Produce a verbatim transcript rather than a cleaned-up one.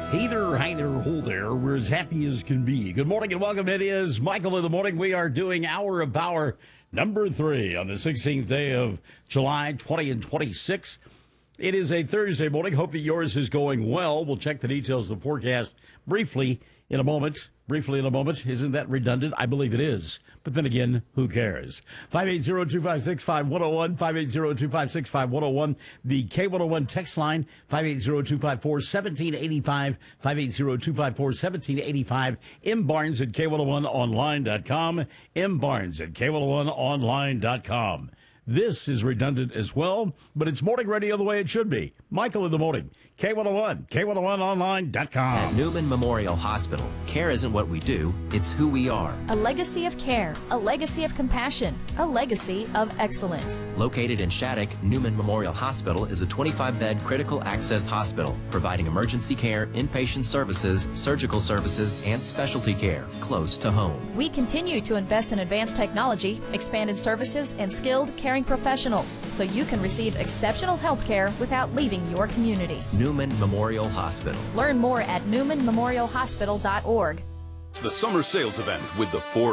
Hey there, hi there, ho there. We're as happy as can be. Good morning and welcome. It is Michael in the Morning. We are doing Hour of Power number three on the sixteenth day of July, twenty and twenty-six. It is a Thursday morning. Hope that yours is going well. We'll check the details of the forecast briefly in a moment. Briefly in a moment. Isn't that redundant? I believe it is. But then again, who cares? five eight zero, two five six, five one zero one, five eight zero, two five six, five one zero one. The K one oh one text line, five eight zero, two five four, one seven eight five, five eight zero, two five four, one seven eight five. M. Barnes at K one oh one online dot com. M. Barnes at K one oh one online dot com. This is redundant as well, but it's morning radio the way it should be. Michael in the Morning, K one oh one, K one oh one online dot com. At Newman Memorial Hospital, care isn't what we do, it's who we are. A legacy of care, a legacy of compassion, a legacy of excellence. Located in Shattuck, Newman Memorial Hospital is a twenty-five bed critical access hospital, providing emergency care, inpatient services, surgical services, and specialty care close to home. We continue to invest in advanced technology, expanded services, and skilled caring professionals, so you can receive exceptional health care without leaving your community. Newman Memorial Hospital. Learn more at newman memorial hospital dot org. It's the summer sales event with the Ford